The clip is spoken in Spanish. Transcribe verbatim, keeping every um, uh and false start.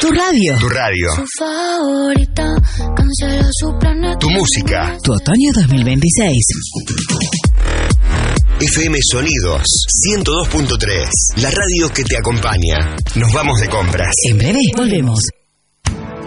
Tu radio. Tu radio. Su favorita, canceló su planeta. Tu música. Tu otoño dos mil veintiséis. F M Sonidos ciento dos punto tres. La radio que te acompaña. Nos vamos de compras. En breve volvemos.